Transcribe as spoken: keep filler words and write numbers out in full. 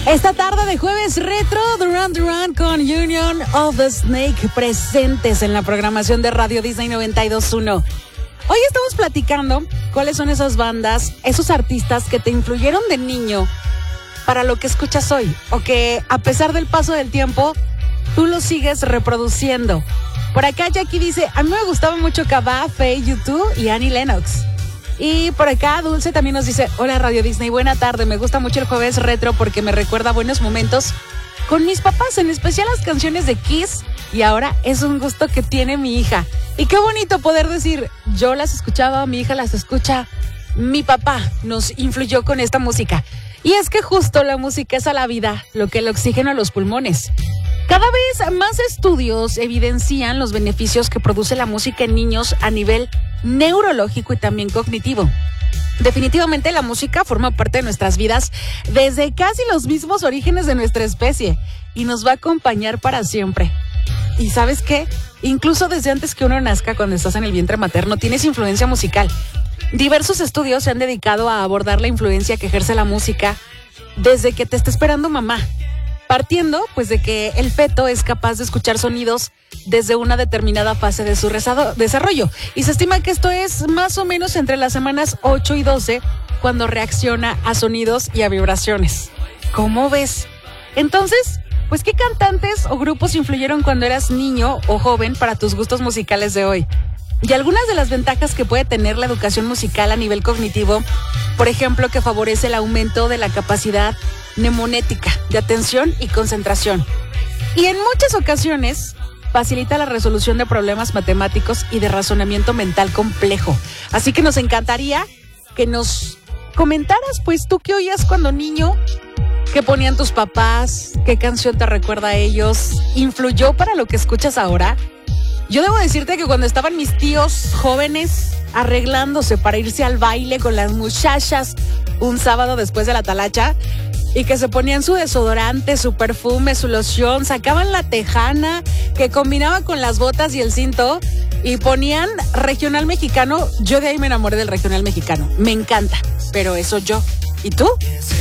Esta tarde de jueves retro, Duran Duran con Union of the Snake presentes en la programación de Radio Disney noventa y dos punto uno. Hoy estamos platicando cuáles son esas bandas, esos artistas que te influyeron de niño para lo que escuchas hoy, o que a pesar del paso del tiempo, tú lo sigues reproduciendo. Por acá Jackie dice, a mí me gustaba mucho Cabá, Faye, U dos y Annie Lennox. Y por acá Dulce también nos dice, hola Radio Disney, buena tarde, me gusta mucho el jueves retro porque me recuerda buenos momentos con mis papás, en especial las canciones de Kiss, y ahora es un gusto que tiene mi hija. Y qué bonito poder decir, yo las escuchaba, mi hija las escucha, mi papá nos influyó con esta música. Y es que justo la música es a la vida lo que el oxígeno a los pulmones. Cada vez más estudios evidencian los beneficios que produce la música en niños a nivel neurológico y también cognitivo. Definitivamente la música forma parte de nuestras vidas desde casi los mismos orígenes de nuestra especie y nos va a acompañar para siempre. ¿Y sabes qué? Incluso desde antes que uno nazca, cuando estás en el vientre materno, tienes influencia musical. Diversos estudios se han dedicado a abordar la influencia que ejerce la música desde que te está esperando mamá. Partiendo, pues, de que el feto es capaz de escuchar sonidos desde una determinada fase de su desarrollo. Y se estima que esto es más o menos entre las semanas ocho y doce, cuando reacciona a sonidos y a vibraciones. ¿Cómo ves? Entonces, pues, ¿qué cantantes o grupos influyeron cuando eras niño o joven para tus gustos musicales de hoy? Y algunas de las ventajas que puede tener la educación musical a nivel cognitivo, por ejemplo, que favorece el aumento de la capacidad mnemonética, de atención y concentración. Y en muchas ocasiones facilita la resolución de problemas matemáticos y de razonamiento mental complejo. Así que nos encantaría que nos comentaras, pues, tú qué oías cuando niño, qué ponían tus papás, qué canción te recuerda a ellos, influyó para lo que escuchas ahora. Yo debo decirte que cuando estaban mis tíos jóvenes arreglándose para irse al baile con las muchachas un sábado después de la talacha, y que se ponían su desodorante, su perfume, su loción, sacaban la tejana que combinaba con las botas y el cinto y ponían regional mexicano, yo de ahí me enamoré del regional mexicano. Me encanta, pero eso yo. ¿Y tú?